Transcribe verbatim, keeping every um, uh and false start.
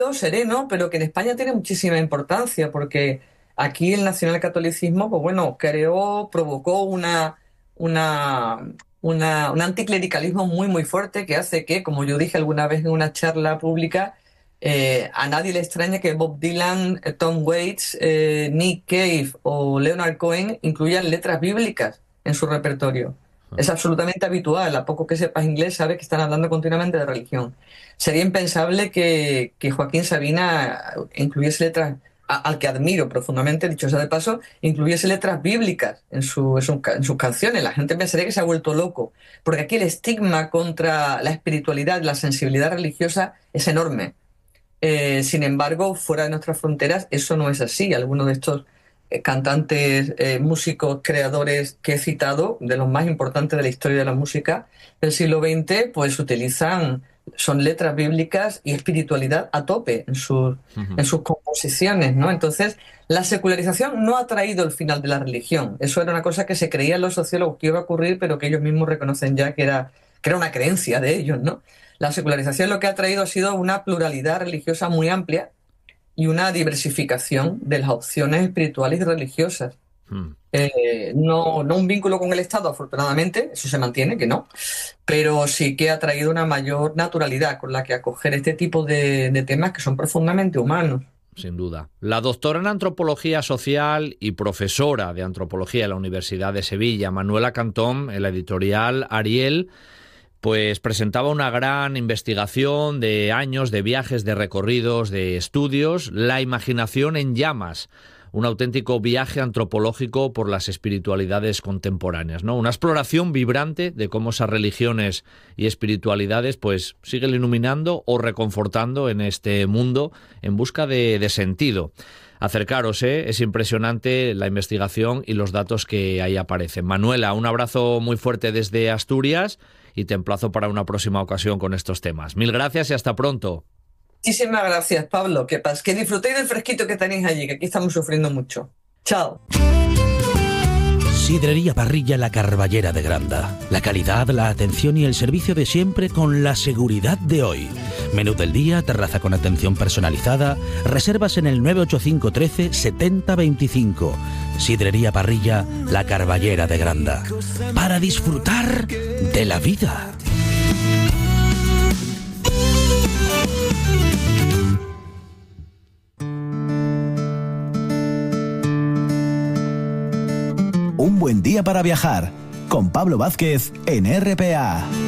sereno, pero que en España tiene muchísima importancia, porque aquí el nacionalcatolicismo, pues bueno, creó, provocó una, una, una, un anticlericalismo muy, muy fuerte que hace que, como yo dije alguna vez en una charla pública, eh, a nadie le extraña que Bob Dylan, eh, Tom Waits, eh, Nick Cave o Leonard Cohen incluyan letras bíblicas en su repertorio. Es absolutamente habitual. A poco que sepas inglés, sabes que están hablando continuamente de religión. Sería impensable que, que Joaquín Sabina incluyese letras, a- al que admiro profundamente, dicho sea de paso, incluyese letras bíblicas en, su, en, su- en sus canciones. La gente pensaría que se ha vuelto loco, porque aquí el estigma contra la espiritualidad, la sensibilidad religiosa es enorme. Eh, sin embargo, fuera de nuestras fronteras eso no es así. Algunos de estos eh, cantantes, eh, músicos, creadores que he citado, de los más importantes de la historia de la música del siglo veinte, pues utilizan, son letras bíblicas y espiritualidad a tope en sus, en sus composiciones, ¿no? Entonces, la secularización no ha traído el final de la religión. Eso era una cosa que se creían los sociólogos que iba a ocurrir, pero que ellos mismos reconocen ya que era, que era una creencia de ellos, ¿no? La secularización lo que ha traído ha sido una pluralidad religiosa muy amplia y una diversificación de las opciones espirituales y religiosas. Mm. Eh, no, no un vínculo con el Estado, afortunadamente, eso se mantiene, que no, pero sí que ha traído una mayor naturalidad con la que acoger este tipo de, de temas que son profundamente humanos. Sin duda. La doctora en Antropología Social y profesora de Antropología en la Universidad de Sevilla, Manuela Cantón, en la editorial Ariel, pues presentaba una gran investigación de años, de viajes, de recorridos, de estudios, La imaginación en llamas, un auténtico viaje antropológico por las espiritualidades contemporáneas, ¿no? Una exploración vibrante de cómo esas religiones y espiritualidades pues siguen iluminando o reconfortando en este mundo en busca de, de sentido. Acercaros, ¿eh? Es impresionante la investigación y los datos que ahí aparecen. Manuela, un abrazo muy fuerte desde Asturias y te emplazo para una próxima ocasión con estos temas. Mil gracias y hasta pronto. Muchísimas gracias, Pablo. Que, pas- que disfrutéis del fresquito que tenéis allí, que aquí estamos sufriendo mucho. Chao. Sidrería Parrilla La Carballera de Granda. La calidad, la atención y el servicio de siempre con la seguridad de hoy. Menú del día, terraza con atención personalizada. Reservas en el nueve ocho cinco uno tres siete cero dos cinco. Sidrería Parrilla La Carballera de Granda. Para disfrutar de la vida. Un buen día para viajar, con Pablo Vázquez en R P A.